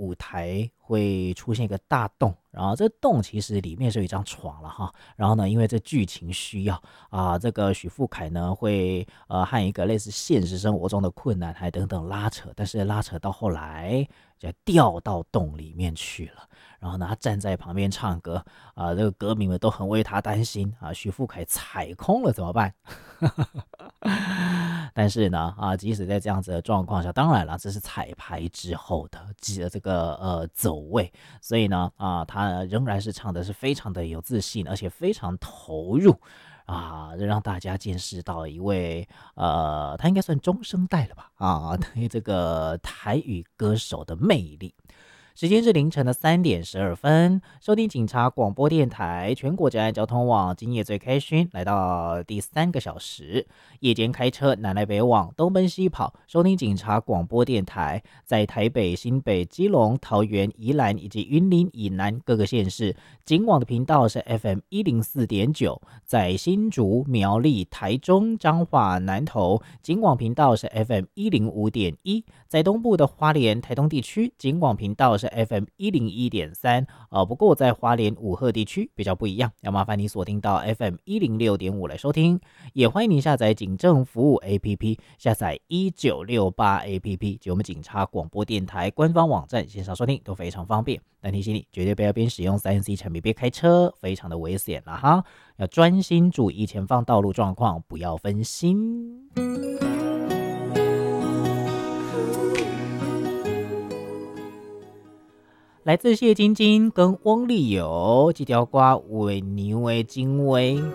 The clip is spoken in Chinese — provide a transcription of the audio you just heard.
舞台会出现一个大洞，然后这洞其实里面是有一张床了哈。然后呢，因为这剧情需要这个许富凯呢会和一个类似现实生活中的困难还等等拉扯，但是拉扯到后来就掉到洞里面去了。然后呢，他站在旁边唱歌这个歌迷们都很为他担心许富凯踩空了怎么办？但是呢，即使在这样子的状况下，当然了，这是彩排之后的这个走位，所以呢，他仍然是唱的是非常的有自信，而且非常投入让大家见识到一位他应该算中生代了吧这个台语歌手的魅力。时间是凌晨的3:12，收听警察广播电台全国治安交通网，今夜最开心，来到第3个小时。夜间开车南来北往，东奔西跑，收听警察广播电台，在台北、新北、基隆、桃园、宜兰以及云林以南各个县市，警网的频道是 FM104.9，在新竹、苗栗、台中、彰化、南投，警网频道是 FM105.1，在东部的花莲、台东地区，警网频道是 FM101.3，不过在花莲武鹤地区比较不一样，要麻烦你锁定到 FM106.5来收听，也欢迎你下载警政服务 APP， 下载1968 APP 及我们警察广播电台官方网站线上收听都非常方便。但提醒你，绝对不要边使用 3C 产品边开车，非常的危险了哈，要专心注意前方道路状况，不要分心。来自谢晶晶跟翁立友这条歌为牛的精微